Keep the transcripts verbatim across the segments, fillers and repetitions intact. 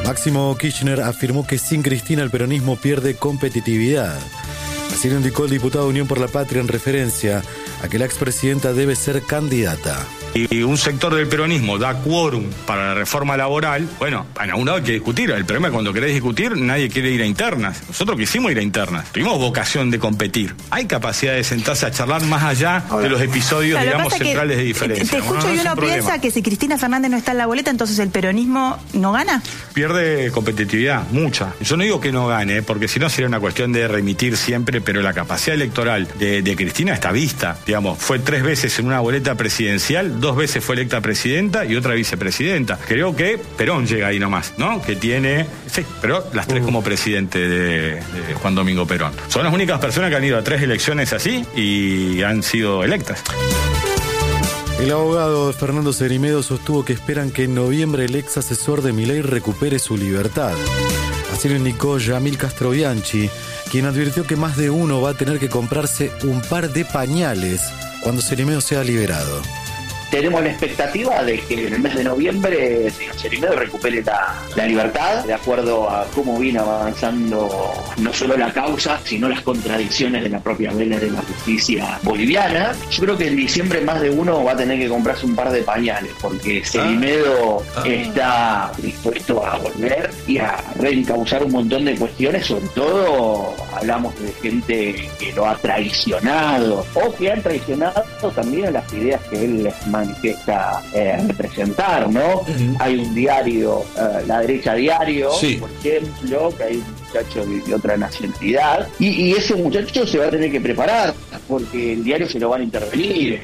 Máximo Kirchner afirmó que sin Cristina el peronismo pierde competitividad. Así lo indicó el diputado de Unión por la Patria en referencia a que la expresidenta debe ser candidata. Y un sector del peronismo da quórum para la reforma laboral, bueno, en algún lado hay que discutir. El problema es cuando querés discutir, nadie quiere ir a internas. Nosotros quisimos ir a internas. Tuvimos vocación de competir. Hay capacidad de sentarse a charlar más allá de los episodios, claro, digamos, centrales de diferencia. Te escucho, bueno, no y uno piensa problema. que si Cristina Fernández no está en la boleta, entonces el peronismo no gana. Pierde competitividad, mucha. Yo no digo que no gane, porque si no sería una cuestión de remitir siempre, pero la capacidad electoral de, de Cristina está vista. Digamos, fue tres veces en una boleta presidencial, dos veces fue electa presidenta y otra vicepresidenta. Creo que Perón llega ahí nomás, ¿no? Que tiene, sí, pero las tres como presidente de, de Juan Domingo Perón. Son las únicas personas que han ido a tres elecciones así y han sido electas. El abogado Fernando Cerimedo sostuvo que esperan que en noviembre el ex asesor de Milei recupere su libertad. Así lo indicó Yamil Castrobianchi, quien advirtió que más de uno va a tener que comprarse un par de pañales cuando Cerimedo sea liberado. Tenemos la expectativa de que en el mes de noviembre el señor Cerimedo recupere la, la libertad, de acuerdo a cómo viene avanzando no solo la causa, sino las contradicciones de la propia vela de la justicia boliviana. Yo creo que en diciembre más de uno va a tener que comprarse un par de pañales, porque Cerimedo ah. ah. está dispuesto a volver y a reencauzar un montón de cuestiones, sobre todo hablamos de gente que lo ha traicionado, o que han traicionado también a las ideas que él les manifiesta eh, representar, ¿no? Uh-huh. Hay un diario, uh, La Derecha Diario, sí. por ejemplo, que hay un muchacho de, de otra nacionalidad, y, y ese muchacho se va a tener que preparar, porque el diario se lo van a intervenir.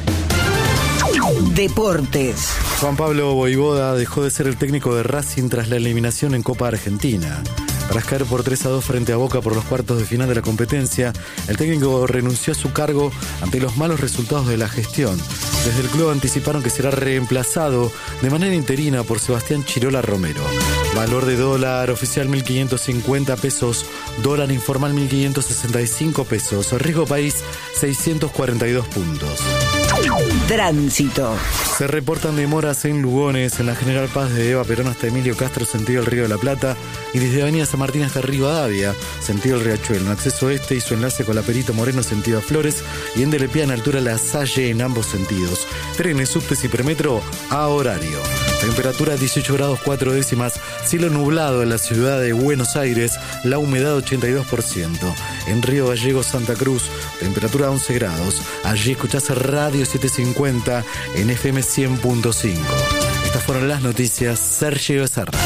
Deportes. Juan Pablo Voivoda dejó de ser el técnico de Racing tras la eliminación en Copa Argentina. Tras caer por tres a dos frente a Boca por los cuartos de final de la competencia, el técnico renunció a su cargo ante los malos resultados de la gestión. Desde el club anticiparon que será reemplazado de manera interina por Sebastián Chirola Romero. Valor de dólar oficial mil quinientos cincuenta pesos, dólar informal mil quinientos sesenta y cinco pesos, riesgo país seiscientos cuarenta y dos puntos. Tránsito. Se reportan demoras en Lugones, en la General Paz de Eva Perón hasta Emilio Castro, sentido el Río de la Plata, y desde Avenida San Martín hasta Rivadavia, sentido el Riachuelo, en acceso este y su enlace con la Perito Moreno, sentido a Flores, y en Delepía en altura La Salle en ambos sentidos. Trenes, subtes y premetro a horario. Temperatura dieciocho grados cuatro décimas, cielo nublado en la ciudad de Buenos Aires, la humedad ochenta y dos por ciento. En Río Gallegos, Santa Cruz, temperatura once grados. Allí escuchás Radio setecientos cincuenta en F M cien punto cinco. Estas fueron las noticias. Sergio Becerra.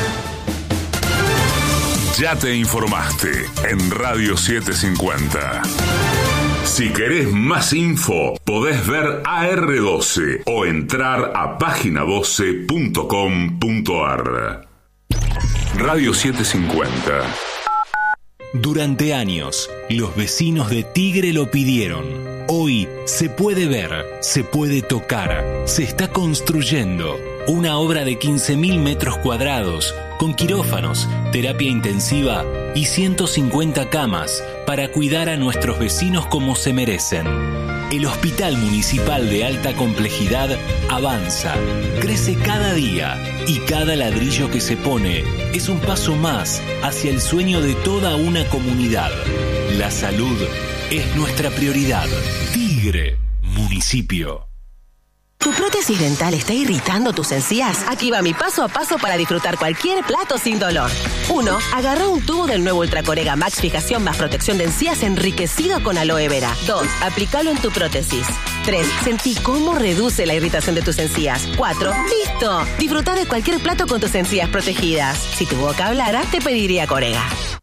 Ya te informaste en Radio setecientos cincuenta. Si querés más info, podés ver A R doce o entrar a página doce punto com punto ar. Radio setecientos cincuenta. Durante años, los vecinos de Tigre lo pidieron. Hoy se puede ver, se puede tocar, se está construyendo una obra de quince mil metros cuadrados con quirófanos, terapia intensiva y ciento cincuenta camas para cuidar a nuestros vecinos como se merecen. El Hospital Municipal de Alta Complejidad avanza, crece cada día y cada ladrillo que se pone es un paso más hacia el sueño de toda una comunidad. La salud es nuestra prioridad. Tigre, municipio. ¿Tu prótesis dental está irritando tus encías? Aquí va mi paso a paso para disfrutar cualquier plato sin dolor. uno. Agarra un tubo del nuevo Ultracorega Max Fijación más protección de encías enriquecido con aloe vera. dos. Aplícalo en tu prótesis. tres. Sentí cómo reduce la irritación de tus encías. cuatro. ¡Listo! Disfruta de cualquier plato con tus encías protegidas. Si tu boca hablara, te pediría Corega.